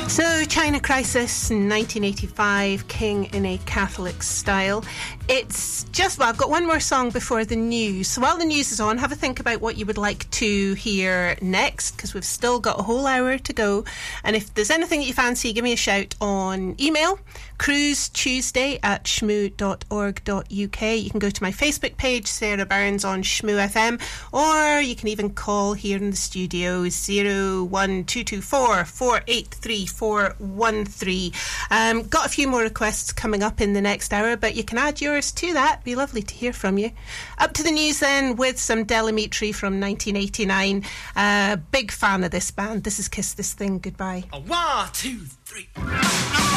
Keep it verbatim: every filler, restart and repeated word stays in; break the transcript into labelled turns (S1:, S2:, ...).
S1: So, China Crisis, nineteen eighty-five, King in a Catholic Style. It's just, well, I've got one more song before the news. So while the news is on, have a think about what you would like to hear next, because we've still got a whole hour to go. And if there's anything that you fancy, give me a shout on email, cruise tuesday at shmoo dot org dot uk. You can go to my Facebook page, Sarah Burns on Shmoo F M, or you can even call here in the studio, zero one two two four, four eight three four one three. Um, got a few more requests coming up in the next hour, but you can add yours to that. Be lovely to hear from you. Up to the news then with some Del Amitri from nineteen eighty-nine. Uh, big fan of this band. This is Kiss This Thing Goodbye.
S2: A one, two, three.